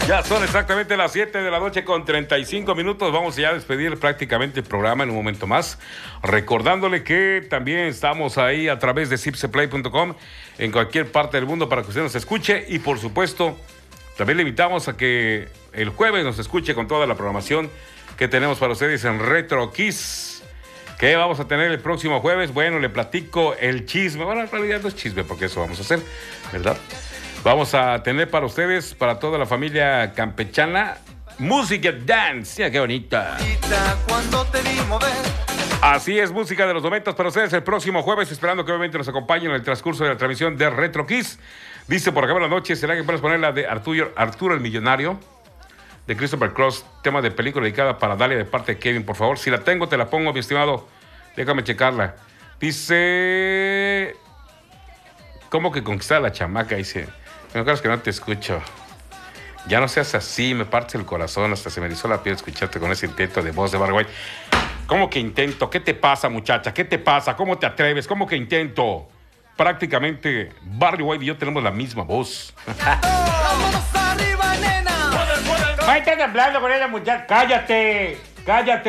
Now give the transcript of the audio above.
Ya son exactamente las 7 de la noche con 35 minutos. Vamos ya a despedir prácticamente el programa en un momento más. Recordándole que también estamos ahí a través de zipseplay.com en cualquier parte del mundo para que usted nos escuche. Y por supuesto, también le invitamos a que el jueves nos escuche con toda la programación que tenemos para ustedes en Retro Kiss. ¿Qué vamos a tener el próximo jueves? Bueno, le platico el chisme. Bueno, en realidad no es chisme porque eso vamos a hacer, ¿verdad? Vamos a tener para ustedes, para toda la familia campechana, música dance. ¡Ya, qué bonita! Así es, música de los 90 para ustedes el próximo jueves, esperando que obviamente nos acompañen en el transcurso de la transmisión de Retro Kiss. Dice por acá en la noche, ¿será que puedes poner la de Arturo el Millonario? De Christopher Cross, tema de película dedicada para Dalia de parte de Kevin, por favor. Si la tengo, te la pongo, mi estimado. Déjame checarla. Dice... ¿Cómo que conquistar a la chamaca? Dice... Me acuerdo que no te escucho. Ya no seas así, me partes el corazón, hasta se me erizó la piel escucharte con ese intento de voz de Barry White. ¿Cómo que intento? ¿Qué te pasa, muchacha? ¿Qué te pasa? ¿Cómo te atreves? ¿Cómo que intento? Prácticamente Barry White y yo tenemos la misma voz. ¡Vámonos arriba, nena! ¡Ahí estás hablando con ella, muchacha! ¡Cállate! ¡Cállate!